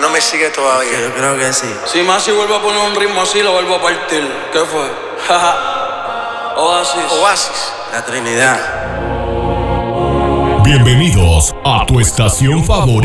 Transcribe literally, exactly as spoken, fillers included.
no me sigue todavía. Yo creo que sí. Si más si vuelvo a poner un ritmo así, lo vuelvo a partir. ¿Qué fue? Oasis. Oasis. La Trinidad. Bienvenidos a tu estación favorita.